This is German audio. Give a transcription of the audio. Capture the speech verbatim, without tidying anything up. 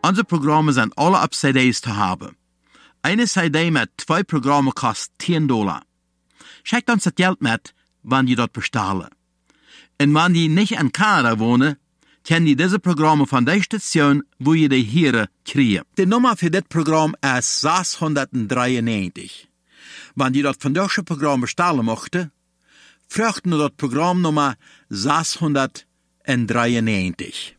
Unsere Programme sind alle auf C Ds zu haben. Eine C D mit zwei Programmen kostet zehn Dollar. Schickt uns das Geld mit, wenn ihr dort bestellen. Und wenn die nicht in Kanada wohnen, können die diese Programme von der Station, wo ihr die hier kriegen. Die Nummer für das Programm ist sechshundertdreiundneunzig. Wenn die dort von deutschen Programm bestellen möchten, fragten wir das Programmnummer sechshundertdreiundneunzig.